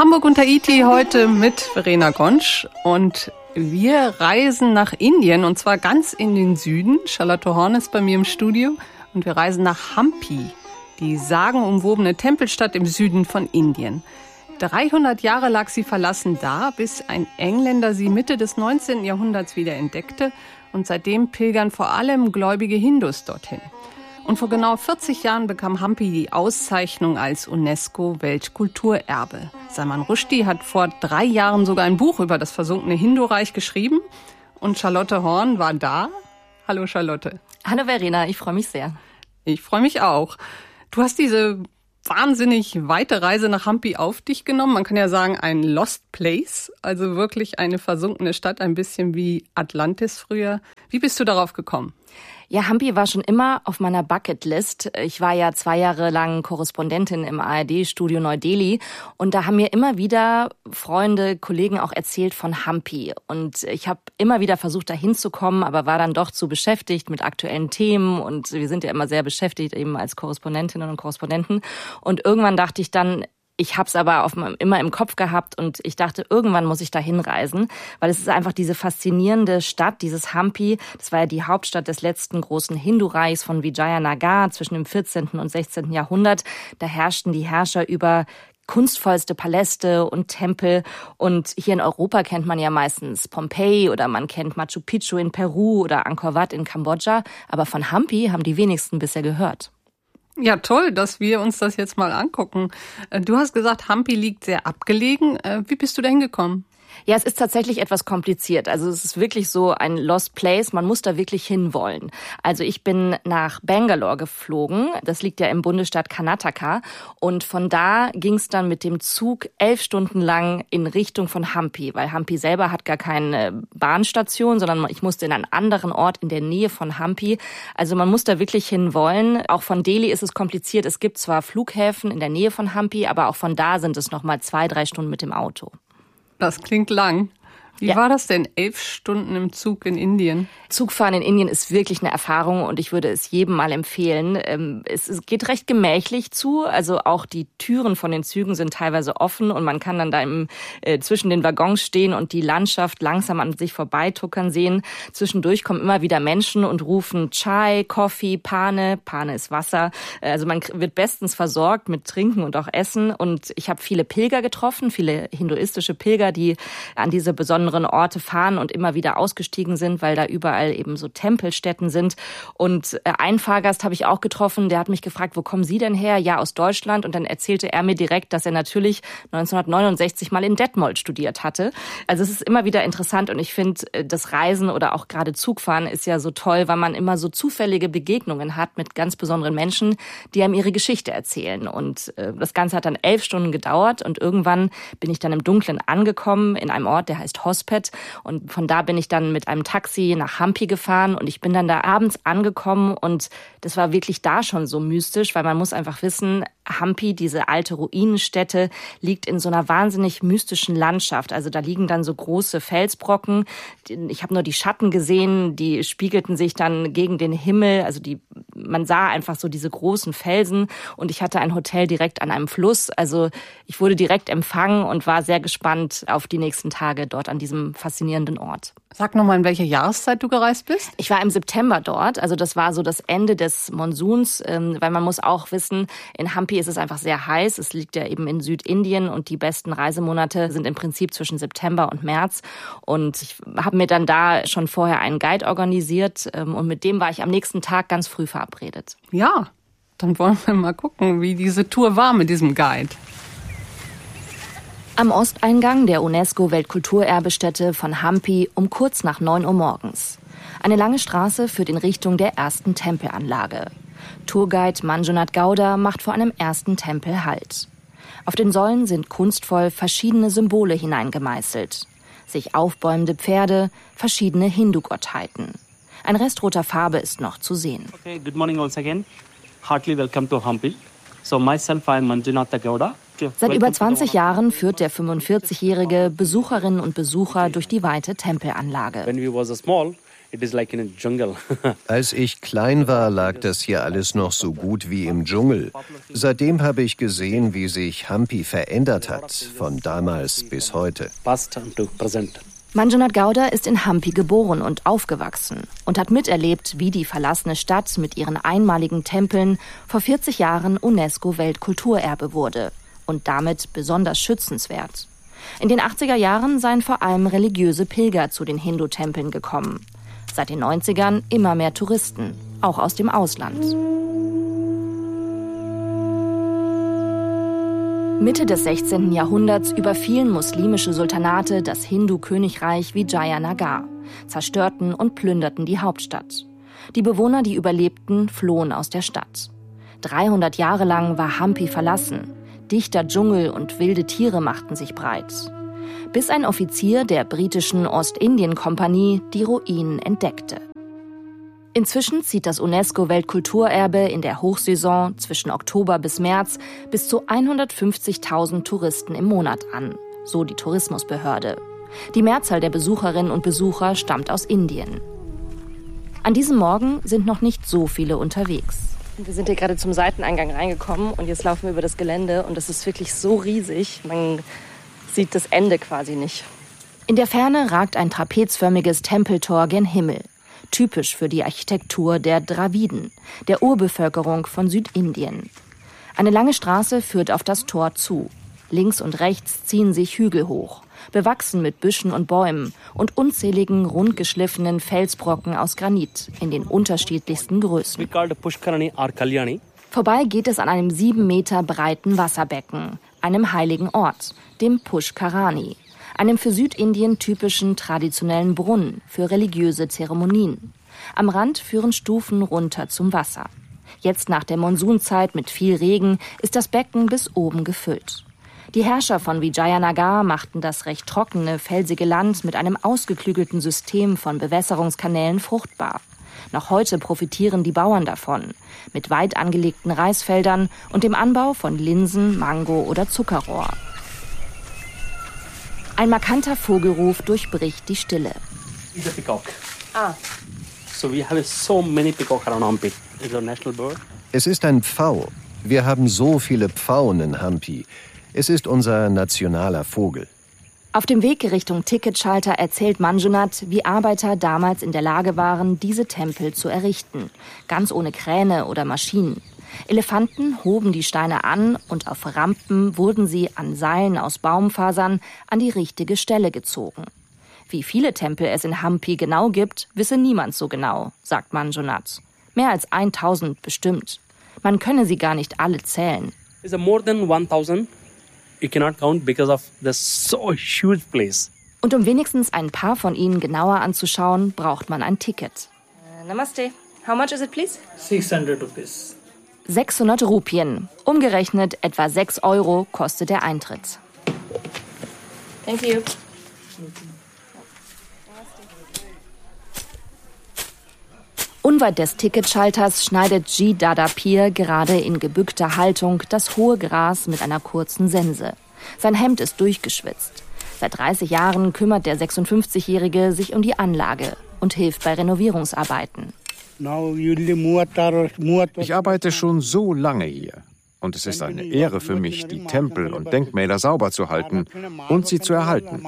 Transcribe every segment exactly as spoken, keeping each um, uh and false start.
Hamburg und Tahiti heute mit Verena Gontsch und wir reisen nach Indien und zwar ganz in den Süden. Charlotte Horn ist bei mir im Studio und wir reisen nach Hampi, die sagenumwobene Tempelstadt im Süden von Indien. dreihundert Jahre lag sie verlassen da, bis ein Engländer sie Mitte des neunzehnten Jahrhunderts wieder entdeckte und seitdem pilgern vor allem gläubige Hindus dorthin. Und vor genau vierzig Jahren bekam Hampi die Auszeichnung als UNESCO-Weltkulturerbe. Salman Rushdie hat vor drei Jahren sogar ein Buch über das versunkene Hindu-Reich geschrieben. Und Charlotte Horn war da. Hallo Charlotte. Hallo Verena, ich freue mich sehr. Ich freue mich auch. Du hast diese wahnsinnig weite Reise nach Hampi auf dich genommen. Man kann ja sagen, ein Lost Place, also wirklich eine versunkene Stadt, ein bisschen wie Atlantis früher. Wie bist du darauf gekommen? Ja, Hampi war schon immer auf meiner Bucketlist. Ich war ja zwei Jahre lang Korrespondentin im A R D-Studio Neu-Delhi und da haben mir immer wieder Freunde, Kollegen auch erzählt von Hampi. Und ich habe immer wieder versucht, da hinzukommen, aber war dann doch zu beschäftigt mit aktuellen Themen und wir sind ja immer sehr beschäftigt, eben als Korrespondentinnen und Korrespondenten. Und irgendwann dachte ich dann, ich habe es aber auf, immer im Kopf gehabt und ich dachte, irgendwann muss ich da hinreisen, weil es ist einfach diese faszinierende Stadt, dieses Hampi. Das war ja die Hauptstadt des letzten großen Hindu-Reichs von Vijayanagar zwischen dem vierzehnten und sechzehnten Jahrhundert. Da herrschten die Herrscher über kunstvollste Paläste und Tempel. Und hier in Europa kennt man ja meistens Pompeji oder man kennt Machu Picchu in Peru oder Angkor Wat in Kambodscha. Aber von Hampi haben die wenigsten bisher gehört. Ja, toll, dass wir uns das jetzt mal angucken. Du hast gesagt, Hampi liegt sehr abgelegen. Wie bist du da hingekommen? Ja, es ist tatsächlich etwas kompliziert. Also es ist wirklich so ein Lost Place. Man muss da wirklich hinwollen. Also ich bin nach Bangalore geflogen. Das liegt ja im Bundesstaat Karnataka. Und von da ging es dann mit dem Zug elf Stunden lang in Richtung von Hampi. Weil Hampi selber hat gar keine Bahnstation, sondern ich musste in einen anderen Ort in der Nähe von Hampi. Also man muss da wirklich hinwollen. Auch von Delhi ist es kompliziert. Es gibt zwar Flughäfen in der Nähe von Hampi, aber auch von da sind es nochmal zwei, drei Stunden mit dem Auto. Das klingt lang. Wie ja. war das denn? Elf Stunden im Zug in Indien? Zugfahren in Indien ist wirklich eine Erfahrung und ich würde es jedem mal empfehlen. Es geht recht gemächlich zu, also auch die Türen von den Zügen sind teilweise offen und man kann dann da im, äh, zwischen den Waggons stehen und die Landschaft langsam an sich vorbeituckern sehen. Zwischendurch kommen immer wieder Menschen und rufen Chai, Coffee, Pane. Pane ist Wasser. Also man wird bestens versorgt mit Trinken und auch Essen und ich habe viele Pilger getroffen, viele hinduistische Pilger, die an diese besonderen Orte fahren und immer wieder ausgestiegen sind, weil da überall eben so Tempelstätten sind. Und einen Fahrgast habe ich auch getroffen, der hat mich gefragt, wo kommen Sie denn her? Ja, aus Deutschland. Und dann erzählte er mir direkt, dass er natürlich neunzehnhundertneunundsechzig mal in Detmold studiert hatte. Also es ist immer wieder interessant und ich finde, das Reisen oder auch gerade Zugfahren ist ja so toll, weil man immer so zufällige Begegnungen hat mit ganz besonderen Menschen, die einem ihre Geschichte erzählen. Und das Ganze hat dann elf Stunden gedauert und irgendwann bin ich dann im Dunkeln angekommen in einem Ort, der heißt Hospet. Und von da bin ich dann mit einem Taxi nach Hampi gefahren und ich bin dann da abends angekommen und das war wirklich da schon so mystisch, weil man muss einfach wissen, Hampi, diese alte Ruinenstätte, liegt in so einer wahnsinnig mystischen Landschaft. Also da liegen dann so große Felsbrocken. Ich habe nur die Schatten gesehen, die spiegelten sich dann gegen den Himmel. Also die, man sah einfach so diese großen Felsen und ich hatte ein Hotel direkt an einem Fluss. Also ich wurde direkt empfangen und war sehr gespannt auf die nächsten Tage dort an diesem faszinierenden Ort. Sag nochmal, in welcher Jahreszeit du gereist bist? Ich war im September dort, also das war so das Ende des Monsuns, weil man muss auch wissen, in Hampi ist es einfach sehr heiß. Es liegt ja eben in Südindien und die besten Reisemonate sind im Prinzip zwischen September und März. Und ich habe mir dann da schon vorher einen Guide organisiert und mit dem war ich am nächsten Tag ganz früh verabredet. Ja, dann wollen wir mal gucken, wie diese Tour war mit diesem Guide. Am Osteingang der UNESCO-Weltkulturerbestätte von Hampi um kurz nach neun Uhr morgens. Eine lange Straße führt in Richtung der ersten Tempelanlage. Tourguide Manjunath Gowda macht vor einem ersten Tempel Halt. Auf den Säulen sind kunstvoll verschiedene Symbole hineingemeißelt. Sich aufbäumende Pferde, verschiedene Hindu-Gottheiten. Ein Rest roter Farbe ist noch zu sehen. Okay, good morning once again. Heartily welcome to Hampi. So myself, I am Manjunath Gowda. Seit über zwanzig Jahren führt der fünfundvierzigjährige Besucherinnen und Besucher durch die weite Tempelanlage. It is like in a jungle. Als ich klein war, lag das hier alles noch so gut wie im Dschungel. Seitdem habe ich gesehen, wie sich Hampi verändert hat, von damals bis heute. Past to present. Manjunath Gowda ist in Hampi geboren und aufgewachsen und hat miterlebt, wie die verlassene Stadt mit ihren einmaligen Tempeln vor vierzig Jahren UNESCO-Weltkulturerbe wurde und damit besonders schützenswert. In den achtziger Jahren seien vor allem religiöse Pilger zu den Hindu-Tempeln gekommen. Seit den neunzigern immer mehr Touristen, auch aus dem Ausland. Mitte des sechzehnten Jahrhunderts überfielen muslimische Sultanate das Hindu-Königreich Vijayanagar, zerstörten und plünderten die Hauptstadt. Die Bewohner, die überlebten, flohen aus der Stadt. dreihundert Jahre lang war Hampi verlassen. Dichter Dschungel und wilde Tiere machten sich breit. Bis ein Offizier der britischen Ostindien-Kompanie die Ruinen entdeckte. Inzwischen zieht das UNESCO-Weltkulturerbe in der Hochsaison zwischen Oktober bis März bis zu hundertfünfzigtausend Touristen im Monat an, so die Tourismusbehörde. Die Mehrzahl der Besucherinnen und Besucher stammt aus Indien. An diesem Morgen sind noch nicht so viele unterwegs. Wir sind hier gerade zum Seiteneingang reingekommen und jetzt laufen wir über das Gelände und es ist wirklich so riesig, man sieht das Ende quasi nicht. In der Ferne ragt ein trapezförmiges Tempeltor gen Himmel. Typisch für die Architektur der Draviden, der Urbevölkerung von Südindien. Eine lange Straße führt auf das Tor zu. Links und rechts ziehen sich Hügel hoch, bewachsen mit Büschen und Bäumen und unzähligen rundgeschliffenen Felsbrocken aus Granit in den unterschiedlichsten Größen. Vorbei geht es an einem sieben Meter breiten Wasserbecken, einem heiligen Ort, dem Pushkarani, einem für Südindien typischen traditionellen Brunnen für religiöse Zeremonien. Am Rand führen Stufen runter zum Wasser. Jetzt nach der Monsunzeit mit viel Regen ist das Becken bis oben gefüllt. Die Herrscher von Vijayanagar machten das recht trockene, felsige Land mit einem ausgeklügelten System von Bewässerungskanälen fruchtbar. Noch heute profitieren die Bauern davon, mit weit angelegten Reisfeldern und dem Anbau von Linsen, Mango oder Zuckerrohr. Ein markanter Vogelruf durchbricht die Stille. It's a peacock. Ah. So we have so many peacock around Hampi. It's a national bird. Es ist ein Pfau. Wir haben so viele Pfauen in Hampi. Es ist unser nationaler Vogel. Auf dem Weg Richtung Ticketschalter erzählt Manjunath, wie Arbeiter damals in der Lage waren, diese Tempel zu errichten. Ganz ohne Kräne oder Maschinen. Elefanten hoben die Steine an und auf Rampen wurden sie an Seilen aus Baumfasern an die richtige Stelle gezogen. Wie viele Tempel es in Hampi genau gibt, wisse niemand so genau, sagt Manjunath. Mehr als tausend bestimmt. Man könne sie gar nicht alle zählen. It's more than one thousand. You cannot count because of the so huge place. Und um wenigstens ein paar von ihnen genauer anzuschauen, braucht man ein Ticket. Uh, namaste. How much is it, please? six hundred rupees. sechshundert Rupien. Umgerechnet etwa sechs Euro kostet der Eintritt. Thank you. Unweit des Ticketschalters schneidet G. Dadapir gerade in gebückter Haltung das hohe Gras mit einer kurzen Sense. Sein Hemd ist durchgeschwitzt. Seit dreißig Jahren kümmert der sechsundfünfzigjährige sich um die Anlage und hilft bei Renovierungsarbeiten. Ich arbeite schon so lange hier. Und es ist eine Ehre für mich, die Tempel und Denkmäler sauber zu halten und sie zu erhalten.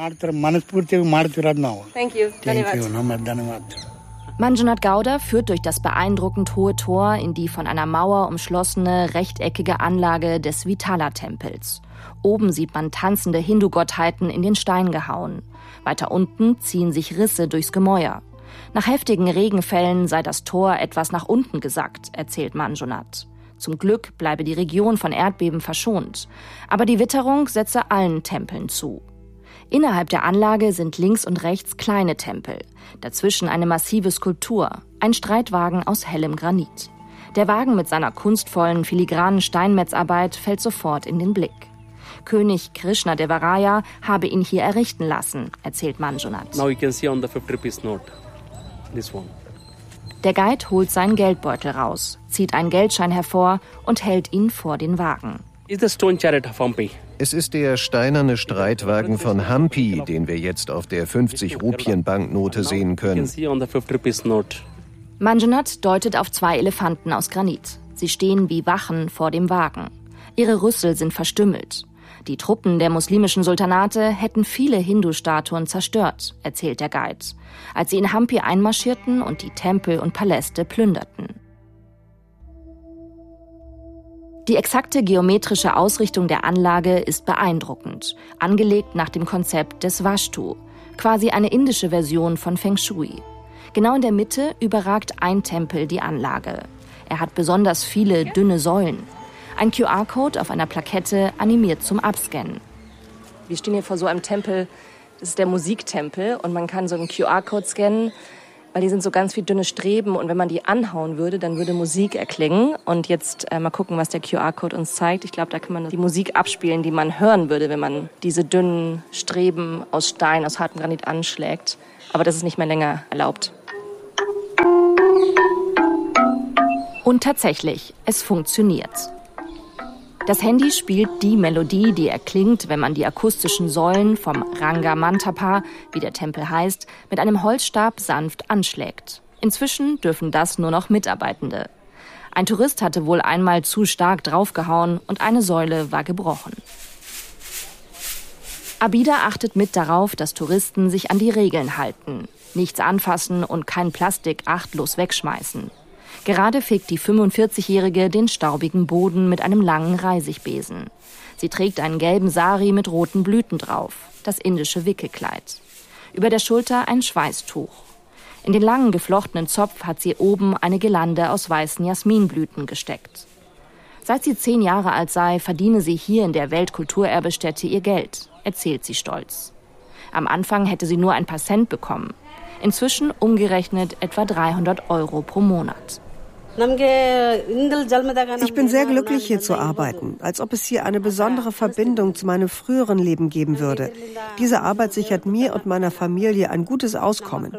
Thank you. Manjunath Gowda führt durch das beeindruckend hohe Tor in die von einer Mauer umschlossene rechteckige Anlage des Vitala-Tempels. Oben sieht man tanzende Hindu-Gottheiten in den Stein gehauen. Weiter unten ziehen sich Risse durchs Gemäuer. Nach heftigen Regenfällen sei das Tor etwas nach unten gesackt, erzählt Manjunath. Zum Glück bleibe die Region von Erdbeben verschont. Aber die Witterung setze allen Tempeln zu. Innerhalb der Anlage sind links und rechts kleine Tempel. Dazwischen eine massive Skulptur, ein Streitwagen aus hellem Granit. Der Wagen mit seiner kunstvollen, filigranen Steinmetzarbeit fällt sofort in den Blick. König Krishna Devaraya habe ihn hier errichten lassen, erzählt Manjunath. Now you can see on the fifty rupees note. This one. Der Guide holt seinen Geldbeutel raus, zieht einen Geldschein hervor und hält ihn vor den Wagen. It's the stone chariot of Hampi. Es ist der steinerne Streitwagen von Hampi, den wir jetzt auf der fünfzig-Rupien-Banknote sehen können. Manjunath deutet auf zwei Elefanten aus Granit. Sie stehen wie Wachen vor dem Wagen. Ihre Rüssel sind verstümmelt. Die Truppen der muslimischen Sultanate hätten viele Hindu-Statuen zerstört, erzählt der Guide, als sie in Hampi einmarschierten und die Tempel und Paläste plünderten. Die exakte geometrische Ausrichtung der Anlage ist beeindruckend, angelegt nach dem Konzept des Vastu, quasi eine indische Version von Feng Shui. Genau in der Mitte überragt ein Tempel die Anlage. Er hat besonders viele dünne Säulen. Ein Q R-Code auf einer Plakette animiert zum Abscannen. Wir stehen hier vor so einem Tempel, das ist der Musiktempel, und man kann so einen Q R-Code scannen, weil die sind so ganz wie dünne Streben, und wenn man die anhauen würde, dann würde Musik erklingen. Und jetzt äh, mal gucken, was der Q R-Code uns zeigt. Ich glaube, da kann man die Musik abspielen, die man hören würde, wenn man diese dünnen Streben aus Stein, aus hartem Granit anschlägt. Aber das ist nicht mehr länger erlaubt. Und tatsächlich, es funktioniert. Das Handy spielt die Melodie, die erklingt, wenn man die akustischen Säulen vom Ranga Mantapa, wie der Tempel heißt, mit einem Holzstab sanft anschlägt. Inzwischen dürfen das nur noch Mitarbeitende. Ein Tourist hatte wohl einmal zu stark draufgehauen und eine Säule war gebrochen. Abida achtet mit darauf, dass Touristen sich an die Regeln halten. Nichts anfassen und kein Plastik achtlos wegschmeißen. Gerade fegt die fünfundvierzigjährige den staubigen Boden mit einem langen Reisigbesen. Sie trägt einen gelben Sari mit roten Blüten drauf, das indische Wickelkleid. Über der Schulter ein Schweißtuch. In den langen geflochtenen Zopf hat sie oben eine Girlande aus weißen Jasminblüten gesteckt. Seit sie zehn Jahre alt sei, verdiene sie hier in der Weltkulturerbestätte ihr Geld, erzählt sie stolz. Am Anfang hätte sie nur ein paar Cent bekommen. Inzwischen umgerechnet etwa dreihundert Euro pro Monat. Ich bin sehr glücklich, hier zu arbeiten, als ob es hier eine besondere Verbindung zu meinem früheren Leben geben würde. Diese Arbeit sichert mir und meiner Familie ein gutes Auskommen.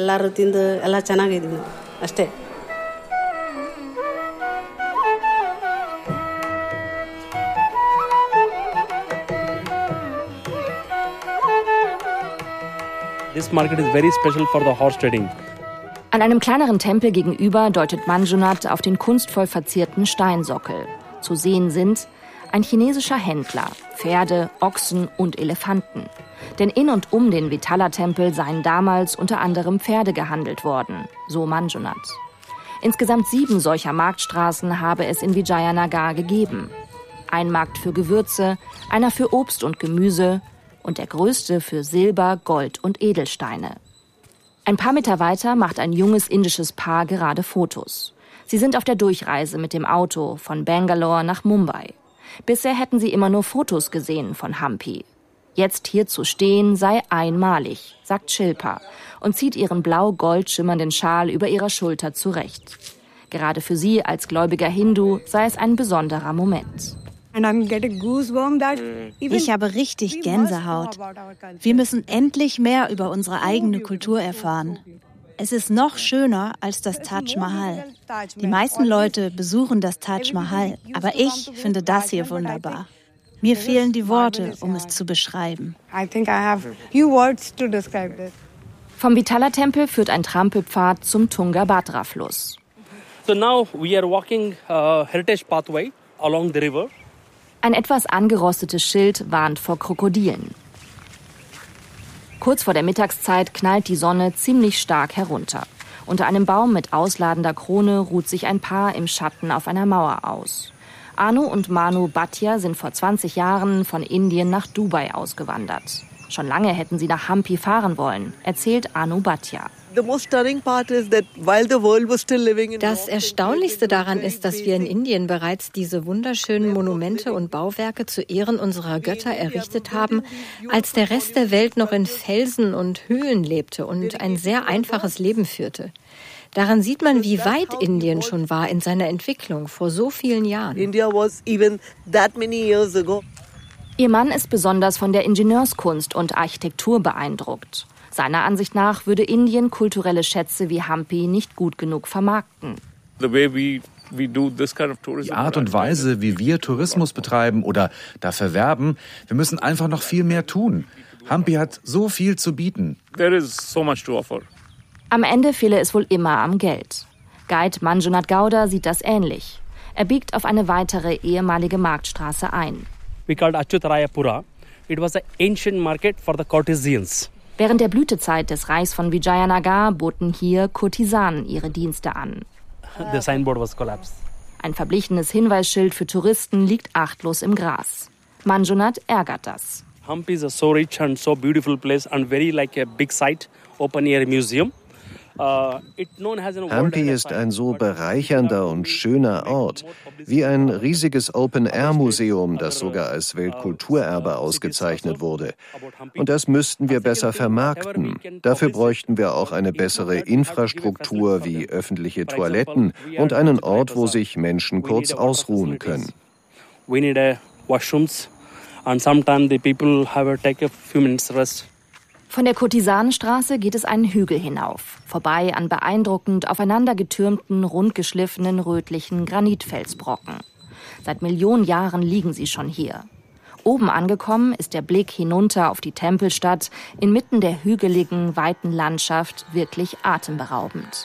This market is very special for the horse trading. An einem kleineren Tempel gegenüber deutet Manjunath auf den kunstvoll verzierten Steinsockel. Zu sehen sind ein chinesischer Händler, Pferde, Ochsen und Elefanten. Denn in und um den Vitala-Tempel seien damals unter anderem Pferde gehandelt worden, so Manjunath. Insgesamt sieben solcher Marktstraßen habe es in Vijayanagar gegeben. Ein Markt für Gewürze, einer für Obst und Gemüse und der größte für Silber, Gold und Edelsteine. Ein paar Meter weiter macht ein junges indisches Paar gerade Fotos. Sie sind auf der Durchreise mit dem Auto von Bangalore nach Mumbai. Bisher hätten sie immer nur Fotos gesehen von Hampi. Jetzt hier zu stehen sei einmalig, sagt Shilpa und zieht ihren blau-gold schimmernden Schal über ihrer Schulter zurecht. Gerade für sie als gläubiger Hindu sei es ein besonderer Moment. Ich habe richtig Gänsehaut. Wir müssen endlich mehr über unsere eigene Kultur erfahren. Es ist noch schöner als das Taj Mahal. Die meisten Leute besuchen das Taj Mahal, aber ich finde das hier wunderbar. Mir fehlen die Worte, um es zu beschreiben. Vom Vitala-Tempel führt ein Trampelpfad zum Tungabhadra-Fluss. So now we are walking uh, heritage pathway along the river. Ein etwas angerostetes Schild warnt vor Krokodilen. Kurz vor der Mittagszeit knallt die Sonne ziemlich stark herunter. Unter einem Baum mit ausladender Krone ruht sich ein Paar im Schatten auf einer Mauer aus. Anu und Manu Bhatia sind vor zwanzig Jahren von Indien nach Dubai ausgewandert. Schon lange hätten sie nach Hampi fahren wollen, erzählt Anu Bhatia. Das Erstaunlichste daran ist, dass wir in Indien bereits diese wunderschönen Monumente und Bauwerke zu Ehren unserer Götter errichtet haben, als der Rest der Welt noch in Felsen und Höhlen lebte und ein sehr einfaches Leben führte. Daran sieht man, wie weit Indien schon war in seiner Entwicklung vor so vielen Jahren. Ihr Mann ist besonders von der Ingenieurskunst und Architektur beeindruckt. Seiner Ansicht nach würde Indien kulturelle Schätze wie Hampi nicht gut genug vermarkten. Die Art und Weise, wie wir Tourismus betreiben oder dafür werben, wir müssen einfach noch viel mehr tun. Hampi hat so viel zu bieten. Am Ende fehle es wohl immer am Geld. Guide Manjunath Gowda sieht das ähnlich. Er biegt auf eine weitere ehemalige Marktstraße ein. We called Achyutarayapura. It was an ancient market for the courtesans. Während der Blütezeit des Reichs von Vijayanagar boten hier Kurtisanen ihre Dienste an. The signboard was collapsed. Ein verblichenes Hinweisschild für Touristen liegt achtlos im Gras. Manjunath ärgert das. Hampi is a so rich and so beautiful place and very like a big site, open air museum. Hampi ist ein so bereichernder und schöner Ort, wie ein riesiges Open-Air-Museum, das sogar als Weltkulturerbe ausgezeichnet wurde. Und das müssten wir besser vermarkten. Dafür bräuchten wir auch eine bessere Infrastruktur wie öffentliche Toiletten und einen Ort, wo sich Menschen kurz ausruhen können. We need a washrooms and sometimes the people have a take a few minutes rest. Von der Kurtisanenstraße geht es einen Hügel hinauf, vorbei an beeindruckend aufeinander getürmten, rundgeschliffenen, rötlichen Granitfelsbrocken. Seit Millionen Jahren liegen sie schon hier. Oben angekommen ist der Blick hinunter auf die Tempelstadt, inmitten der hügeligen, weiten Landschaft wirklich atemberaubend.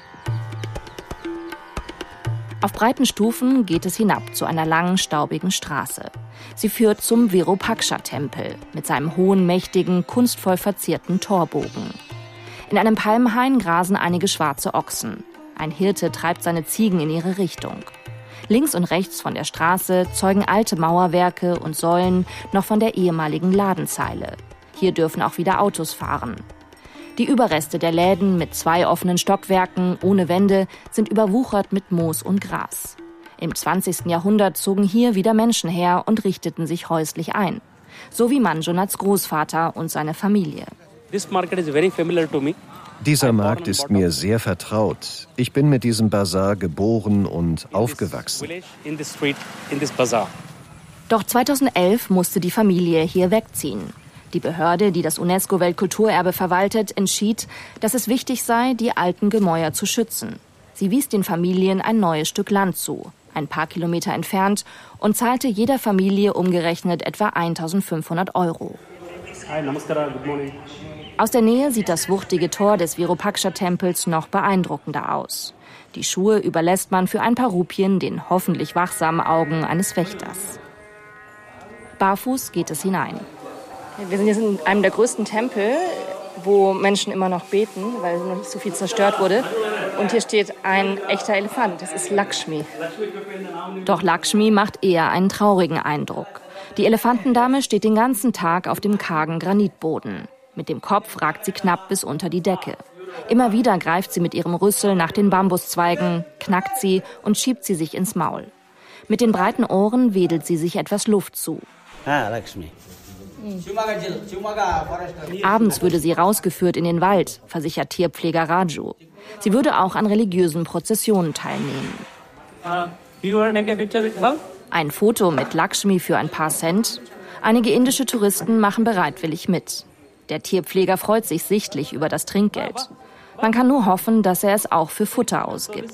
Auf breiten Stufen geht es hinab zu einer langen, staubigen Straße. Sie führt zum Virupaksha-Tempel mit seinem hohen, mächtigen, kunstvoll verzierten Torbogen. In einem Palmenhain grasen einige schwarze Ochsen. Ein Hirte treibt seine Ziegen in ihre Richtung. Links und rechts von der Straße zeugen alte Mauerwerke und Säulen noch von der ehemaligen Ladenzeile. Hier dürfen auch wieder Autos fahren. Die Überreste der Läden mit zwei offenen Stockwerken ohne Wände sind überwuchert mit Moos und Gras. Im zwanzigsten Jahrhundert zogen hier wieder Menschen her und richteten sich häuslich ein. So wie Manjunaths Großvater und seine Familie. This market is very familiar to me. Dieser Markt ist mir sehr vertraut. Ich bin mit diesem Bazar geboren und aufgewachsen. Doch zweitausendelf musste die Familie hier wegziehen. Die Behörde, die das UNESCO-Weltkulturerbe verwaltet, entschied, dass es wichtig sei, die alten Gemäuer zu schützen. Sie wies den Familien ein neues Stück Land zu, ein paar Kilometer entfernt, und zahlte jeder Familie umgerechnet etwa eintausendfünfhundert Euro. Hi, Namaskara, good morning. Aus der Nähe sieht das wuchtige Tor des Virupaksha-Tempels noch beeindruckender aus. Die Schuhe überlässt man für ein paar Rupien den hoffentlich wachsamen Augen eines Wächters. Barfuß geht es hinein. Wir sind jetzt in einem der größten Tempel, wo Menschen immer noch beten, weil noch nicht so viel zerstört wurde. Und hier steht ein echter Elefant, das ist Lakshmi. Doch Lakshmi macht eher einen traurigen Eindruck. Die Elefantendame steht den ganzen Tag auf dem kargen Granitboden. Mit dem Kopf ragt sie knapp bis unter die Decke. Immer wieder greift sie mit ihrem Rüssel nach den Bambuszweigen, knackt sie und schiebt sie sich ins Maul. Mit den breiten Ohren wedelt sie sich etwas Luft zu. Ah, Lakshmi. Abends würde sie rausgeführt in den Wald, versichert Tierpfleger Raju. Sie würde auch an religiösen Prozessionen teilnehmen. Ein Foto mit Lakshmi für ein paar Cent. Einige indische Touristen machen bereitwillig mit. Der Tierpfleger freut sich sichtlich über das Trinkgeld. Man kann nur hoffen, dass er es auch für Futter ausgibt.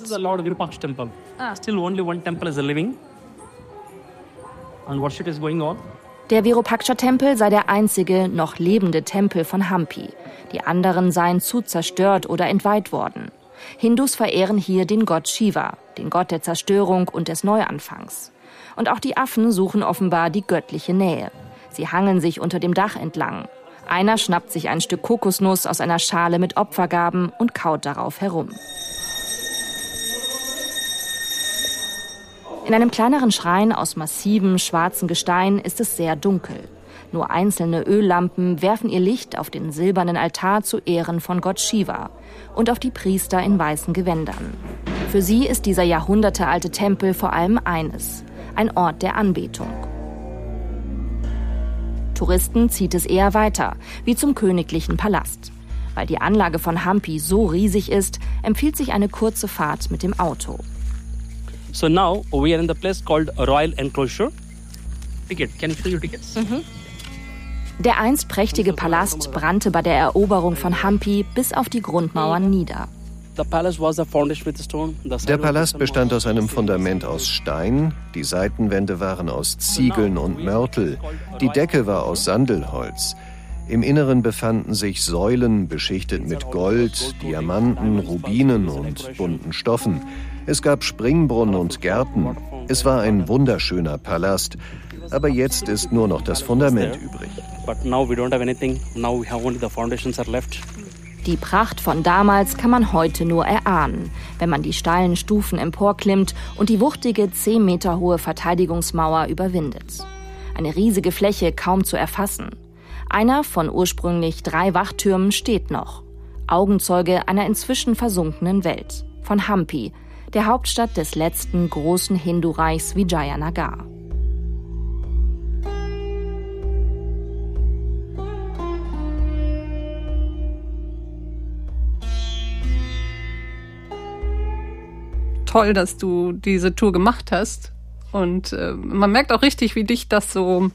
Der Virupaksha-Tempel sei der einzige noch lebende Tempel von Hampi. Die anderen seien zu zerstört oder entweiht worden. Hindus verehren hier den Gott Shiva, den Gott der Zerstörung und des Neuanfangs. Und auch die Affen suchen offenbar die göttliche Nähe. Sie hangeln sich unter dem Dach entlang. Einer schnappt sich ein Stück Kokosnuss aus einer Schale mit Opfergaben und kaut darauf herum. In einem kleineren Schrein aus massivem, schwarzen Gestein ist es sehr dunkel. Nur einzelne Öllampen werfen ihr Licht auf den silbernen Altar zu Ehren von Gott Shiva und auf die Priester in weißen Gewändern. Für sie ist dieser jahrhundertealte Tempel vor allem eines: ein Ort der Anbetung. Touristen zieht es eher weiter, wie zum königlichen Palast. Weil die Anlage von Hampi so riesig ist, empfiehlt sich eine kurze Fahrt mit dem Auto. So now we are in the place called Royal Enclosure. Ticket. Can you fill your tickets? Mhm. Der einst prächtige Palast brannte bei der Eroberung von Hampi bis auf die Grundmauern nieder. Der Palast bestand aus einem Fundament aus Stein, die Seitenwände waren aus Ziegeln und Mörtel, die Decke war aus Sandelholz. Im Inneren befanden sich Säulen beschichtet mit Gold, Diamanten, Rubinen und bunten Stoffen. Es gab Springbrunnen und Gärten. Es war ein wunderschöner Palast. Aber jetzt ist nur noch das Fundament übrig. Die Pracht von damals kann man heute nur erahnen, wenn man die steilen Stufen emporklimmt und die wuchtige zehn Meter hohe Verteidigungsmauer überwindet. Eine riesige Fläche kaum zu erfassen. Einer von ursprünglich drei Wachtürmen steht noch. Augenzeuge einer inzwischen versunkenen Welt. Von Hampi, der Hauptstadt des letzten großen Hindu-Reichs Vijayanagar. Toll, dass du diese Tour gemacht hast. Und äh, man merkt auch richtig, wie dich das so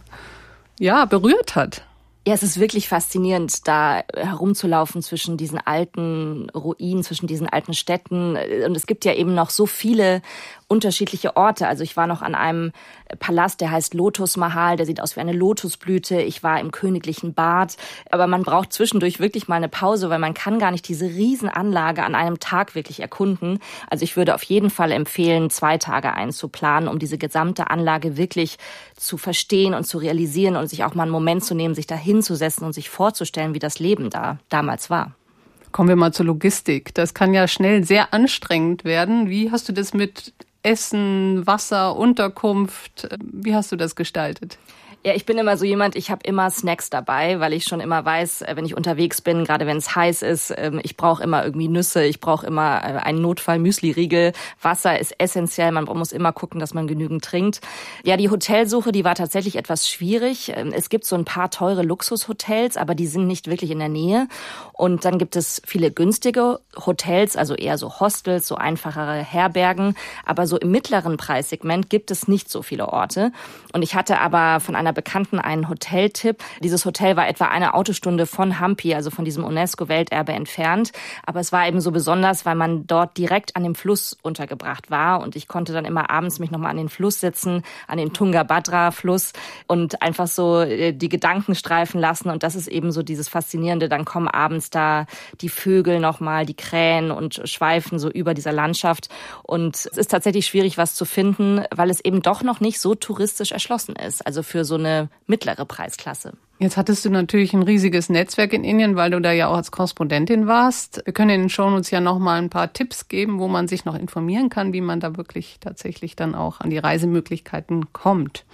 ja, berührt hat. Ja, es ist wirklich faszinierend, da herumzulaufen zwischen diesen alten Ruinen, zwischen diesen alten Städten. Und es gibt ja eben noch so viele unterschiedliche Orte. Also ich war noch an einem Palast, der heißt Lotus Mahal, der sieht aus wie eine Lotusblüte. Ich war im königlichen Bad. Aber man braucht zwischendurch wirklich mal eine Pause, weil man kann gar nicht diese Riesenanlage an einem Tag wirklich erkunden. Also ich würde auf jeden Fall empfehlen, zwei Tage einzuplanen, um diese gesamte Anlage wirklich zu verstehen und zu realisieren und sich auch mal einen Moment zu nehmen, sich da hinzusetzen und sich vorzustellen, wie das Leben da damals war. Kommen wir mal zur Logistik. Das kann ja schnell sehr anstrengend werden. Wie hast du das mit Essen, Wasser, Unterkunft, wie hast du das gestaltet? Ja, ich bin immer so jemand, ich habe immer Snacks dabei, weil ich schon immer weiß, wenn ich unterwegs bin, gerade wenn es heiß ist, ich brauche immer irgendwie Nüsse, ich brauche immer einen Notfall-Müsli-Riegel. Wasser ist essentiell, man muss immer gucken, dass man genügend trinkt. Ja, die Hotelsuche, die war tatsächlich etwas schwierig. Es gibt so ein paar teure Luxushotels, aber die sind nicht wirklich in der Nähe. Und dann gibt es viele günstige Hotels, also eher so Hostels, so einfachere Herbergen. Aber so im mittleren Preissegment gibt es nicht so viele Orte. Und ich hatte aber von einer Bekannten einen Hoteltipp. Dieses Hotel war etwa eine Autostunde von Hampi, also von diesem UNESCO-Welterbe entfernt. Aber es war eben so besonders, weil man dort direkt an dem Fluss untergebracht war. Und ich konnte dann immer abends mich nochmal an den Fluss setzen, an den Tungabhadra-Fluss und einfach so die Gedanken streifen lassen. Und das ist eben so dieses Faszinierende. Dann kommen abends da die Vögel nochmal, die Krähen und schweifen so über dieser Landschaft. Und es ist tatsächlich schwierig, was zu finden, weil es eben doch noch nicht so touristisch erschlossen ist. Also für so eine mittlere Preisklasse. Jetzt hattest du natürlich ein riesiges Netzwerk in Indien, weil du da ja auch als Korrespondentin warst. Wir können in den Shownotes ja noch mal ein paar Tipps geben, wo man sich noch informieren kann, wie man da wirklich tatsächlich dann auch an die Reisemöglichkeiten kommt.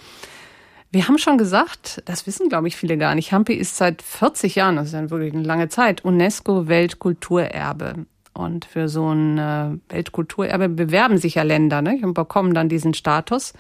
Wir haben schon gesagt, das wissen, glaube ich, viele gar nicht, Hampi ist seit vierzig Jahren, das ist ja wirklich eine lange Zeit, UNESCO-Weltkulturerbe. Und für so ein Weltkulturerbe bewerben sich ja Länder, ne, und bekommen dann diesen Status.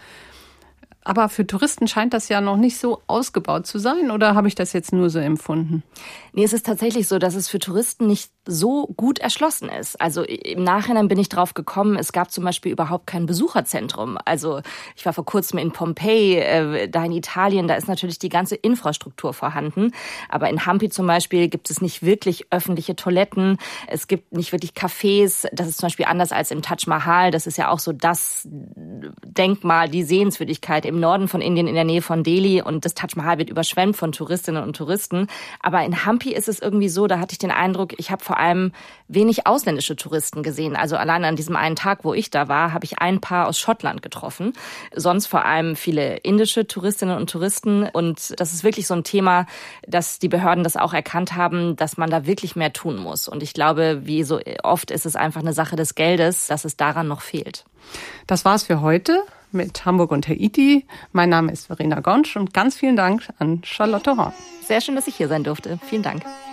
Aber für Touristen scheint das ja noch nicht so ausgebaut zu sein, oder habe ich das jetzt nur so empfunden? Nee, es ist tatsächlich so, dass es für Touristen nicht so gut erschlossen ist. Also im Nachhinein bin ich drauf gekommen, es gab zum Beispiel überhaupt kein Besucherzentrum. Also ich war vor kurzem in Pompeji, äh, da in Italien, da ist natürlich die ganze Infrastruktur vorhanden. Aber in Hampi zum Beispiel gibt es nicht wirklich öffentliche Toiletten, es gibt nicht wirklich Cafés. Das ist zum Beispiel anders als im Taj Mahal. Das ist ja auch so das Denkmal, die Sehenswürdigkeit im Norden von Indien, in der Nähe von Delhi. Und das Taj Mahal wird überschwemmt von Touristinnen und Touristen. Aber in Hampi ist es irgendwie so, da hatte ich den Eindruck, ich habe vor allem wenig ausländische Touristen gesehen. Also allein an diesem einen Tag, wo ich da war, habe ich ein Paar aus Schottland getroffen. Sonst vor allem viele indische Touristinnen und Touristen. Und das ist wirklich so ein Thema, dass die Behörden das auch erkannt haben, dass man da wirklich mehr tun muss. Und ich glaube, wie so oft ist es einfach eine Sache des Geldes, dass es daran noch fehlt. Das war's für heute mit Hamburg und Haiti. Mein Name ist Verena Gonsch und ganz vielen Dank an Charlotte Horn. Sehr schön, dass ich hier sein durfte. Vielen Dank.